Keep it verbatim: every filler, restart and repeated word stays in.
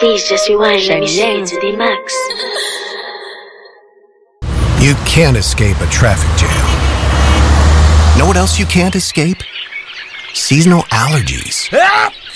Please just rewind, let me shake it to the max. You can't escape a traffic jam. Know what else you can't escape? Seasonal allergies. Ah!